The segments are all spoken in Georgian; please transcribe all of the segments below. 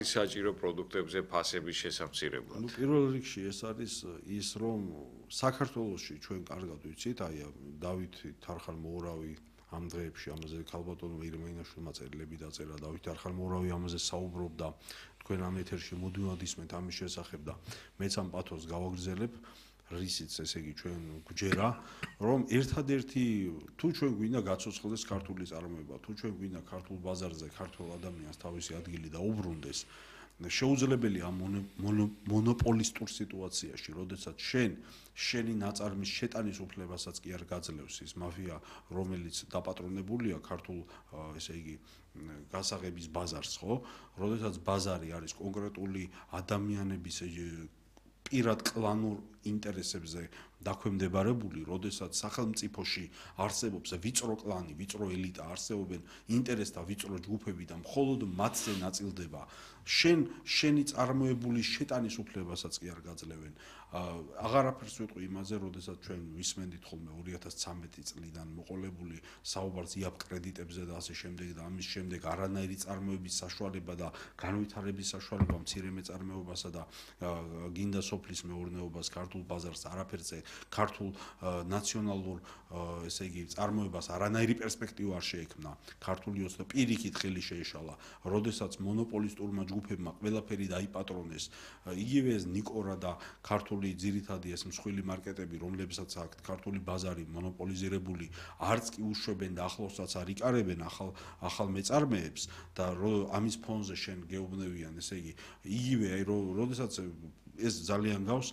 საჭირო პროდუქტებზე ფასების შესამცირებლად. პირველ რიგში ეს არის ის, რომ საქართველოში ჩვენ კარგად ვიცით, აი დავით თარხან-მოურავი ამ დღეებში ამაზე ქალბატონმა ირმეინაშვილმა წერილები დაწერა, დავით თარხან-მოურავი ამაზე საუბრობდა, თქვენ ამ ეთერში მუდმივად ისმენთ ამის შესახებ და მეც ამ პათოს გავაგრძელებ. რისიც ესე იგი ჩვენ გვჯერა, რომ ერთადერთი თუ ჩვენ გვინდა გაცოცხლდეს ქართული წარმოება, თუ ჩვენ გვინდა ქართულ ბაზარზე ქართულ ადამიანს თავისი ადგილი დაუბრუნდეს, შეუძლებელია ამ მონოპოლისტურ სიტუაციაში, როდესაც შენი ნაწარმის შეტანის უფლებასაც კი არ გაძლევს ის მაფია, რომელიც დაპატრონებულია ქართულ ესე იგი გასაღების ბაზარს, ხო? როდესაც ბაზარი არის კონკრეტული ადამიანების პირად კლანურ ინტერესებზე დაქვემდებარებული, როდესაც სახელმწიფოში არსებობს ვიწრო კლანი, ვიწრო ელიტა, არსებობენ ინტერესთა ვიწრო ჯგუფები და მხოლოდ მათზე ნაწილდება შენი წარმოებული შეტანის უფლებასაც კი არ გაძლევენ. აღარაფერს ვიტყვი იმაზე, როდესაც ჩვენ ვისმენდით ხოლმე 2013 წლიდან მოყოლებული საუბარს იაპ კრედიტებზე და ასე შემდეგ და ამის შემდეგ არანაირი წარმოების საშუალება და განვითარების საშუალება მცირე მეწარმეობასა და გინდა სოფლის მეურნეობას ქართულ ბაზარს არაფერზე ქართულ ნაციონალურ ესე იგი წარმოებას არანაირი პერსპექტივა არ შეექმნა ქართული ოცნება პირიქით ხელი შეეშალა, როდესაც მონოპოლისტურმა ჯგუფებმა ყველაფერი დაიპატრონეს, იგივე ეს ნიკორა და ქართული ძირითადი ეს მსხვილი მარკეტები, რომლებსაც აქვს ქართული ბაზარი მონოპოლიზირებული, არც კი უშვებენ და ახლოსაც არ იკარებენ ახალ მეწარმეებს და ამის ფონზე შენ გეუბნევიან, ესე იგი იგივე აი როდესაც ეს ძალიან გავს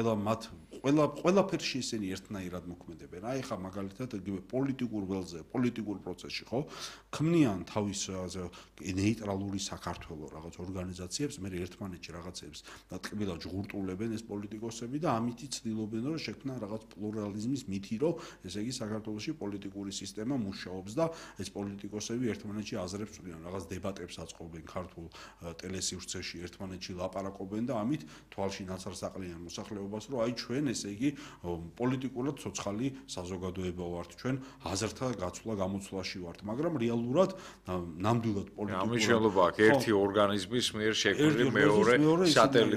ყველაფერში ისინი ერთნაირად მოქმედებენ. აი ხა მაგალითად პოლიტიკურ ველზე, პოლიტიკურ პროცესში, ხო? ქმნიან თავის ნეიტრალური საქართველოს რაღაც ორგანიზაციებს, მე ერთმანეთში რაღაცებს და ტკბილად ჟღურტულებენ ეს პოლიტიკოსები და ამითი ცდილობენ რომ შექმნან რაღაც პლურალიზმის მითი, რომ ესე იგი საქართველოში პოლიტიკური სისტემა მუშაობს და ეს პოლიტიკოსები ერთმანეთში აზრებს წვრიან, რაღაც დებატებს აწყობენ ქართულ ტელესივრცეში, ერთმანეთში ლაპარაკობენ და ამით თვალში ნაცარს აყლიან მოსახლეობას, რომ აი ჩვენ ესე იგი პოლიტიკურად ცოცხალი საზოგადოება ვართ, ჩვენ აზრთა გაცვლა გამოცვლაში ვართ, მაგრამ რეალურად ნამდვილად პოლიტიკურად ამიშელობა აქვს ერთი ორგანიზმის მიერ შექმნილი მეორე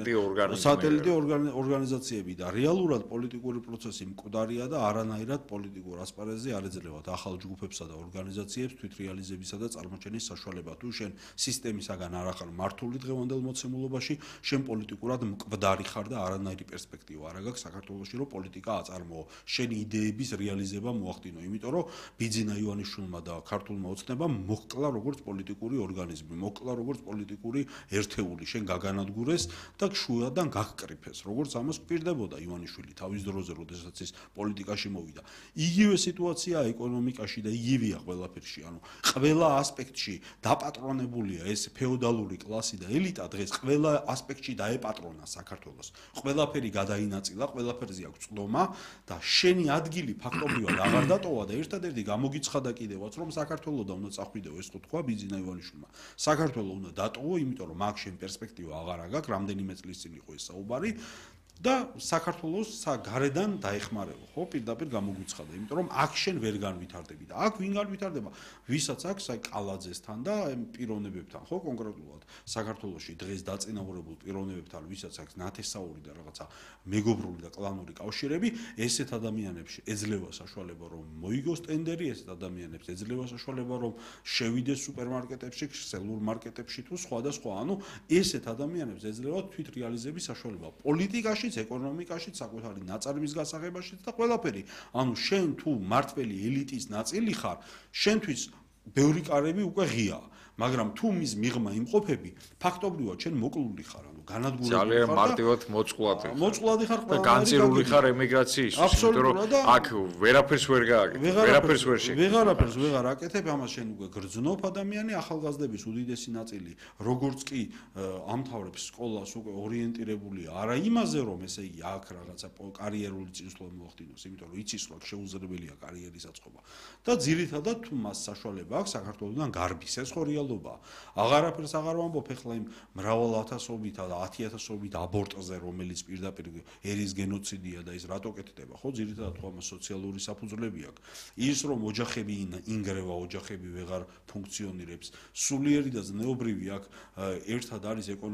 სატელიტი ორგანიზაციები და რეალურად პოლიტიკური პროცესი მკვდარია და არანაირად პოლიტიკურ ასპარეზზე არ ეძლევათ ახალ ჯგუფებსა და ორგანიზაციებს თვითრეალიზებისა და წარმოჩენის საშუალება. თუ შენ სისტემისაგან არ ახარ მართული დღევანდელ მოცემულობაში, შენ პოლიტიკურად მკვდარი ხარ და არანაირი პერსპექტივა არ აქვს საქართველოში, რომ პოლიტიკა აწარმოო, შენი იდეების რეალიზება მოახდინო, იმიტომ რომ ბიძინა ივანიშვილმა და ქართულმა ოცნებამ მოჰკლა როგორც პოლიტიკური ორგანიზმი, მოჰკლა როგორც პოლიტიკური ერთეული, შენ გაგანადგურეს და შუადან გაგკრიფეს, როგორც ამას გვპირდებოდა ივანიშვილი თავის დროზე, როდესაც ის პოლიტიკაში მოვიდა. იგივე სიტუაციაა ეკონომიკაში და იგივეა ყველაფერში, ანუ ყველა ასპექტში დაპატრონებულია ეს ფეოდალური კლასი და ელიტა დღეს ყველა ასპექტში დაეპატრონა საქართველოს. ყველაფერი გადაინაწილა, ყველაფერზე აქვს წდომა და შენი ადგილი ფაქტობრივად აღარ დატოვა და ერთადერთი გამოგიცხადა კიდევაც, რომ საქართველოს და უნდა წახვიდეო, ეს ხო თქვა ბიძინა ივანიშვილმა. საქართველოს უნდა დატოვო, იმიტომ რომ მაგ შენ პერსპექტივა აღარ აქვს, რამდენიმე წლის წინ იყო ეს საუბარი. და საქართველოს გარედან დაეხმარებო, ხო, პირდაპირ გამოგვიცხადა, იმიტომ რომ აქ შენ ვერ განვითარდები და აქ ვინ განვითარდება? ვისაც აქვს აი კალაძესთან და პიროვნებებთან, ხო, კონკრეტულად საქართველოში დღეს დაწინაურებულ პიროვნებებთან, ვისაც აქვს ნათესაური და რაღაცა მეგობრული და კლანური კავშირები, ესეთ ადამიანებს ეძლევა საშუალება რომ მოიგოს ტენდერი, ესეთ ადამიანებს ეძლევა საშუალება რომ შევიდეს სუპერმარკეტებში, ქსელურ მარკეტებში თუ სხვადასხვა, ანუ ესეთ ადამიანებს ეძლევა თვითრეალიზების საშუალება პოლიტიკაში, ეკონომიკაში, საკუთარი ნაწარმის გასაღებაშიც და ყველაფერი. ანუ შენ თუ მართველი ელიტის ნაწილი ხარ, შენთვის ბევრი კარები უკვე ღია, მაგრამ თუ მის მიღმა იმყოფები, ფაქტობრივად შენ მოკლული ხარ, ანუ განადგურებული ხარ. ძალიან მარტივად მოწყვლადი ხარ. მოწყვლადი ხარ და განწირული ხარ ემიგრაციის, იმიტომ რომ აქ ვერაფერს ვერ გააკეთებ, ვერაფერს ვერ შეგე. ვეღარაფერს ვეღარ აკეთებ, ამას შენ უკვე გრძნობ ადამიანი, ახალგაზრდების უდიდესი ნაწილი, როგორც კი ამთავრებს სკოლას უკვე ორიენტირებულია არა იმაზე, რომ ესე იგი აქ რაღაცა კარიერული წინსვლა მოახდინოს, იმიტომ რომ იცის, რომ შეუძლებელია კარიერის აწყობა. და ძირითადად თუ მას საშუალება აქვს საქართველოსთან გარბის, ეს ხო რეალობაა. აღარაფერს აღარ ვამბობ ეხლა იმ მრავალათასობით და 10,000-ობით აბორტზე, რომელიც პირდაპირ ერის გენოციდია და ის რატო კეთდება, ხო, ძირითადად თუ ამას სოციალური საფუძვლები აქვს. ის რომ ოჯახები ინგრევა, ოჯახები ვეღარ ფუნქციონირებს, სულიერი და ზნეობრივი აქ ერთად არის